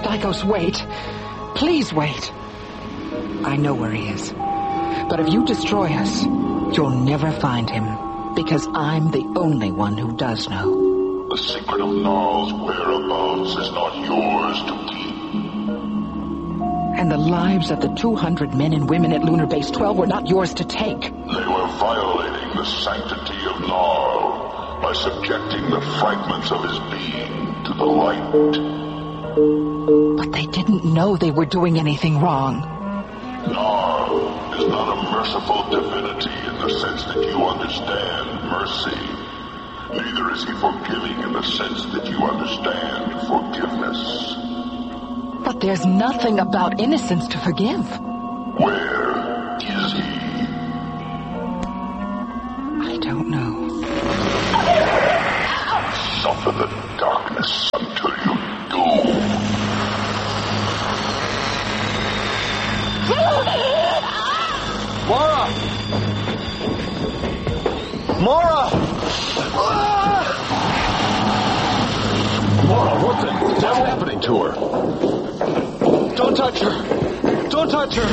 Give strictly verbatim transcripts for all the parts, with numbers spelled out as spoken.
Stykos, wait. Please wait. I know where he is. But if you destroy us, you'll never find him. Because I'm the only one who does know. The secret of Gnarl's whereabouts is not yours to keep. And the lives of the two hundred men and women at Lunar Base twelve were not yours to take. They were violating the sanctity of Gnarl by subjecting the fragments of his being to the light. But they didn't know they were doing anything wrong. Gnarl is not a merciful divinity in the sense that you understand mercy. Neither is he forgiving in the sense that you understand forgiveness. But there's nothing about innocence to forgive. Where is he? I don't know. Suffer the darkness until you do. Mara! Mara! Mara, what the what's happening to her? Don't touch her! Don't touch her!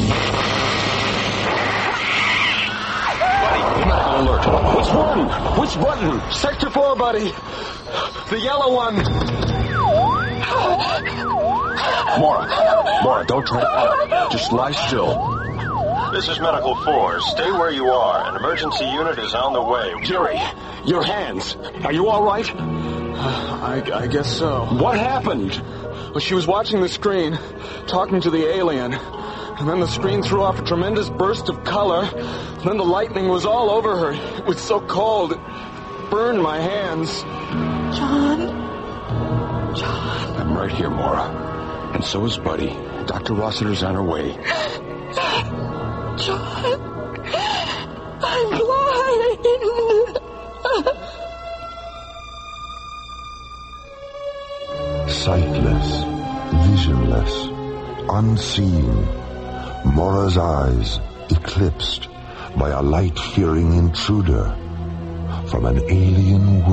Buddy, medical alert. Which one? Which button? Sector four, buddy! The yellow one! Mara, Mara, don't try to... Just lie still. This is Medical four. Stay where you are. An emergency unit is on the way. Jerry, your hands. Are you all right? I, I guess so. What happened? Well, she was watching the screen, talking to the alien. And then the screen threw off a tremendous burst of color. And then the lightning was all over her. It was so cold, it burned my hands. John? John? I'm right here, Mara. And so is Buddy. Doctor Rossiter's on her way. John, I'm blind. Sightless, visionless, unseen, Mora's eyes eclipsed by a light-fearing intruder from an alien world.